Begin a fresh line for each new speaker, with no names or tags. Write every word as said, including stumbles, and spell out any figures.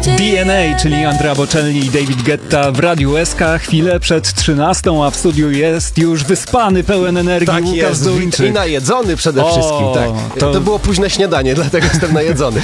D N A, czyli Andrea Bocelli i David Guetta w Radiu S K. Chwilę przed trzynastą, a w studiu jest już wyspany, pełen energii
Tak
Łukasz
jest,
Duńczyk.
i najedzony przede
O,
wszystkim. Tak.
to-
To było późne śniadanie, dlatego jestem najedzony.